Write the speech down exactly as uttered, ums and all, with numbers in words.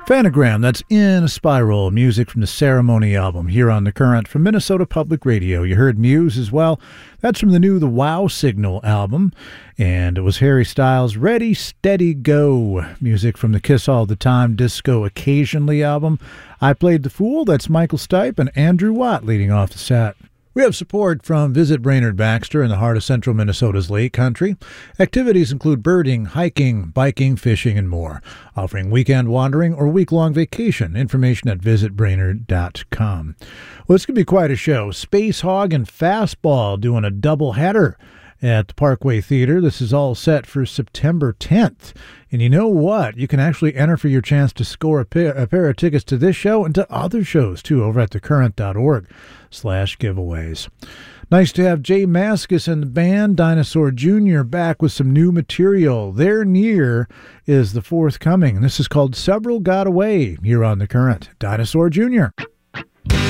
Phanogram, that's In a Spiral, music from the Ceremony album here on The Current from Minnesota Public Radio. You heard Muse as well. That's from the new The Wow Signal album. And it was Harry Styles' Ready, Steady, Go, music from the Kiss All the Time Disco Occasionally album. I Played the Fool, that's Michael Stipe and Andrew Watt leading off the set. We have support from Visit Brainerd Baxter in the heart of central Minnesota's Lake Country. Activities include birding, hiking, biking, fishing, and more. Offering weekend wandering or week-long vacation. Information at visit brainerd dot com. Well, it's going to be quite a show. Space Hog and Fastball doing a double-header at the Parkway Theater. This is all set for September tenth. And you know what? You can actually enter for your chance to score a pair, a pair of tickets to this show and to other shows, too, over at the current dot org slash giveaways. Nice to have Jay Mascis and the band Dinosaur Junior back with some new material. Their Near is the forthcoming. This is called Several Got Away here on The Current. Dinosaur Junior